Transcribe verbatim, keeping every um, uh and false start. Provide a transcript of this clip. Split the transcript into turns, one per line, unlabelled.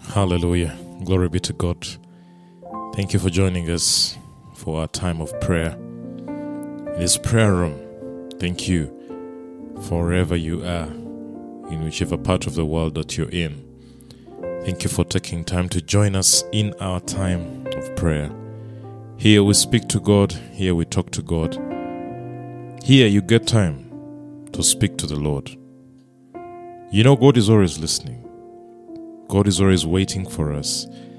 Hallelujah. Glory be to God. Thank you for joining us for our time of prayer in this prayer room. Thank you for wherever you are, in whichever part of the world that you're in. Thank you for taking time to join us in our time of prayer. Here we speak to God. Here we talk to God. Here you get time to speak to the Lord. You know, God is always listening. God is always waiting for us